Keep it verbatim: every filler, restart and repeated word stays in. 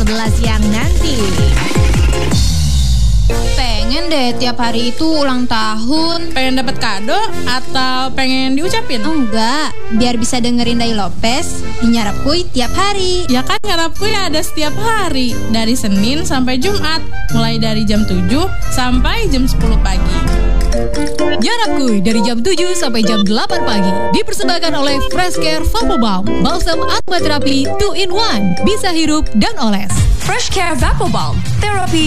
sebelas siang nanti. Pengen deh tiap hari itu ulang tahun. Pengen dapat kado atau pengen diucapin? Oh enggak, biar bisa dengerin Dai Lopez di Nyarap Kuy tiap hari. Ya kan Nyarap Kuy ada setiap hari, dari Senin sampai Jumat, mulai dari jam tujuh sampai jam sepuluh pagi. Nyarap Kuy dari jam tujuh sampai jam delapan pagi dipersembahkan oleh Fresh Care Vapor Balm, balsam aromaterapi two in one, bisa hirup dan oles. Fresh Care Vapor Balm, terapi